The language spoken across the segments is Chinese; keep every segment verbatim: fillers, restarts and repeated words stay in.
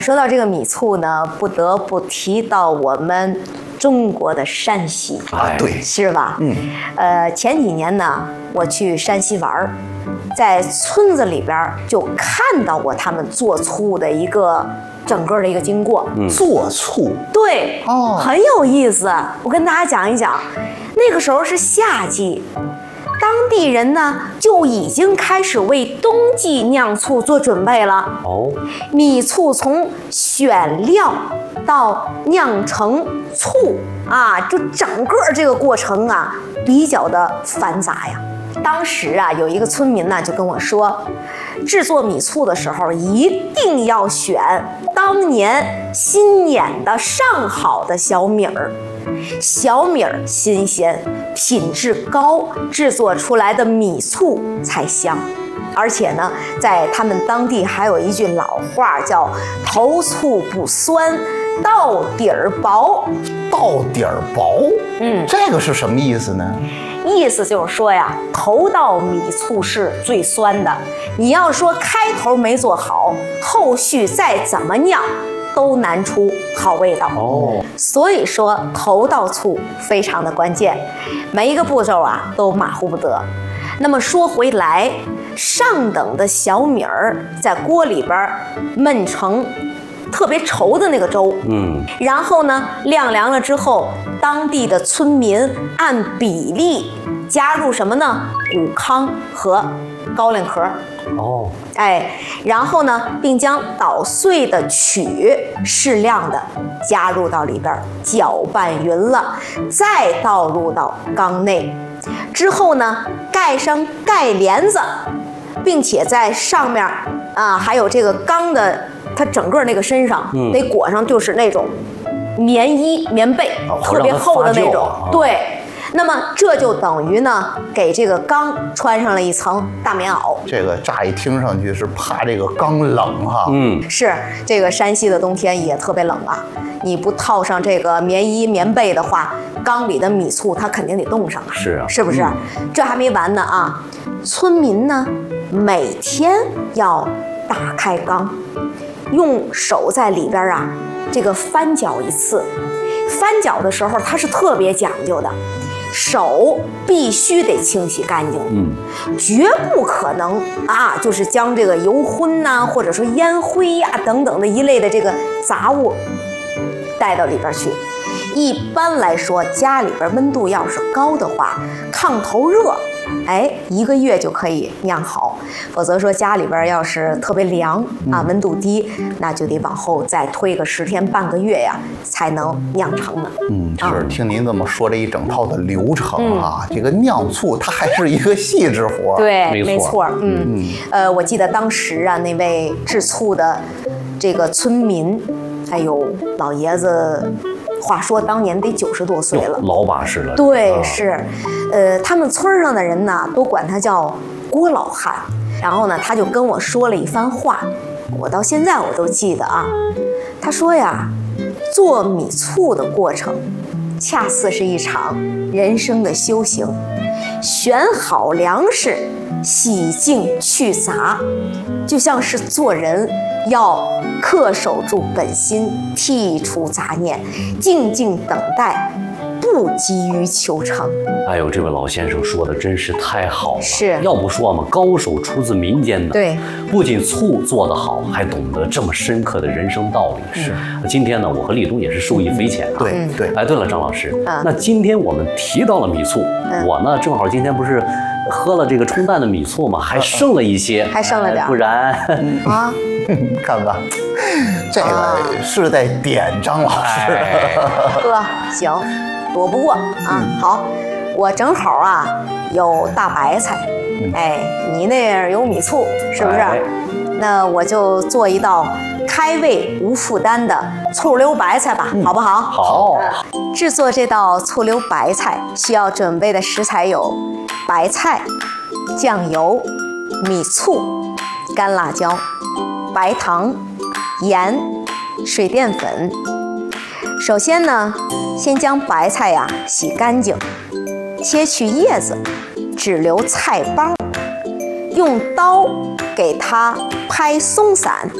说到这个米醋呢，不得不提到我们中国的山西啊，对， 是吧？ 嗯， 呃，前几年呢，我去山西玩儿，在村子里边就看到过他们做醋的一个整个的一个经过。 嗯， 做醋， 对， 哦， 很有意思。我跟大家讲一讲，那个时候是夏季。当地人呢就已经开始为冬季酿醋做准备了。 哦， 米醋从选料到酿成醋啊，就整个这个过程啊比较的繁杂呀。当时啊，有一个村民呢就跟我说，制作米醋的时候一定要选当年新碾的上好的小米儿。小米儿新鲜，品质高，制作出来的米醋才香。而且呢，在他们当地还有一句老话叫“头醋不酸，到底儿薄”。 到底儿薄， 嗯， 这个是什么意思呢？ 意思就是说呀，头道米醋是最酸的。你要说开头没做好，后续再怎么酿，都难出好味道哦。 所以说头道醋非常的关键，每一个步骤啊都马虎不得。那么说回来，上等的小米儿在锅里边焖成特别稠的那个粥， 嗯， 然后呢晾凉了之后，当地的村民按比例加入什么呢？谷糠和高粱壳。 哦， 哎，然后呢，并将捣碎的曲适量的加入到里边，搅拌匀了，再倒入到缸内。之后呢，盖上盖帘子，并且在上面啊，还有这个缸的它整个那个身上、嗯、得裹上就是那种棉衣棉被、哦、特别厚的那种， 啊、 对。那么这就等于呢，给这个缸穿上了一层大棉袄。 这个乍一听上去是怕这个缸冷哈， 嗯， 是这个山西的冬天也特别冷啊，你不套上这个棉衣棉被的话，缸里的米醋它肯定得冻上啊， 是啊， 是不是？嗯、这还没完呢啊，村民呢每天要打开缸，用手在里边啊这个翻搅一次，翻搅的时候它是特别讲究的。手必须得清洗干净， 嗯， 绝不可能啊，就是将这个油荤呐、啊，或者说烟灰呀、啊、等等的一类的这个杂物带到里边去。一般来说，家里边温度要是高的话，炕头热，哎，一个月就可以酿好；否则说家里边要是特别凉啊，温度低，那就得往后再推个十天半个月呀，才能酿成呢。 嗯，是听您这么说这一整套的流程啊，嗯、这个酿醋它还是一个细致活。 对，没错，嗯嗯，呃，我记得当时啊，那位制醋的这个村民，哎呦，老爷子。话说当年得九十多岁了， 老把式了。 对，啊、是，呃，他们村上的人呢都管他叫郭老汉。然后呢，他就跟我说了一番话，我到现在我都记得啊。他说呀，做米醋的过程，恰似是一场人生的修行，选好粮食，洗净去杂，就像是做人。要恪守住本心，剔除杂念，静静等待，不急于求成。 哎呦，这位老先生说的真是太好了。 是， 要不说嘛，高手出自民间的。 对， 不仅醋做得好，还懂得这么深刻的人生道理。 是。 今天呢，我和立冬也是受益匪浅啊。 对对。 哎，对了，张老师， 嗯、 那今天我们提到了米醋，嗯、我呢正好今天不是喝了这个冲淡的米醋嘛，还剩了一些， 还剩了点， 不然啊。 看吧，这个是在点张老师。 哥，行，躲不过啊。嗯、好，我正好啊有大白菜，嗯、哎，你那儿有米醋，是不是？哎、那我就做一道开胃无负担的醋溜白菜吧，嗯、好不好？ 好。 呃、制作这道醋溜白菜需要准备的食材有白菜、酱油、米醋、干辣椒。白糖、盐、水淀粉。首先呢，先将白菜呀洗干净，切去叶子，只留菜帮，用刀给它拍松散，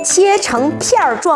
切成片儿状。